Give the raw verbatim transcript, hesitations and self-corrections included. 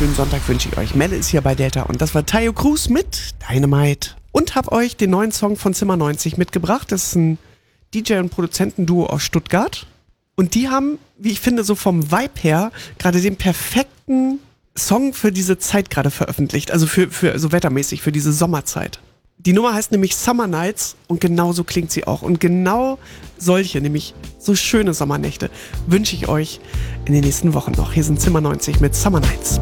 wunderschönen Sonntag wünsche ich euch. Melle ist hier bei Delta und das war Tayo Cruz mit Dynamite. Und hab euch den neuen Song von Zimmer neunzig mitgebracht. Das ist ein D J- und Produzentenduo aus Stuttgart. Und die haben, wie ich finde, so vom Vibe her gerade den perfekten Song für diese Zeit gerade veröffentlicht. Also für, für so wettermäßig, für diese Sommerzeit. Die Nummer heißt nämlich Summer Nights und genau so klingt sie auch. Und genau solche, nämlich so schöne Sommernächte, wünsche ich euch in den nächsten Wochen noch. Hier sind Zimmer neunzig mit Summer Nights.